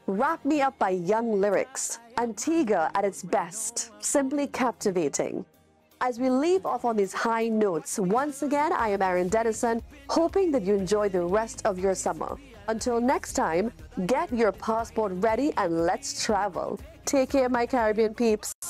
Wrap Me Up by Young Lyrics. Antigua at its best, simply captivating. As we leave off on these high notes, once again, I am Erin Dennison, hoping that you enjoy the rest of your summer. Until next time, get your passport ready and let's travel. Take care, my Caribbean peeps.